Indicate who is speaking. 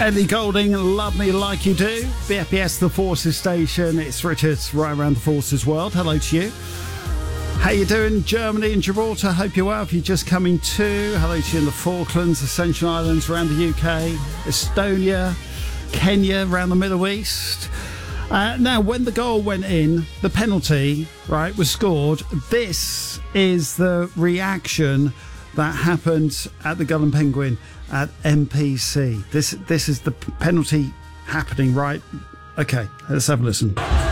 Speaker 1: Ellie Goulding, Love Me Like You Do. BFBS, the Forces Station. It's Richard, right around the Forces world. Hello to you. How you doing, Germany and Gibraltar? Hope you're well. If you're just coming to, hello to you in the Falklands, Ascension Islands, around the UK, Estonia, Kenya, around the Middle East. Now, when the goal went in, the penalty, right, was scored. This is the reaction that happened at the Gull and Penguin at MPC. This is the penalty happening, right? Okay, let's have a listen.